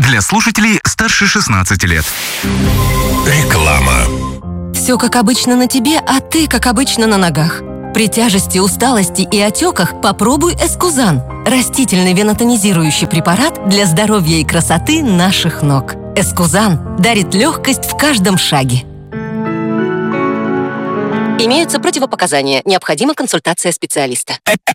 Для слушателей старше 16 лет. Реклама. Все как обычно на тебе, а ты как обычно на ногах. При тяжести, усталости и отеках попробуй Эскузан. Растительный венотонизирующий препарат для здоровья и красоты наших ног. Эскузан дарит легкость в каждом шаге. Имеются противопоказания. Необходима консультация специалиста.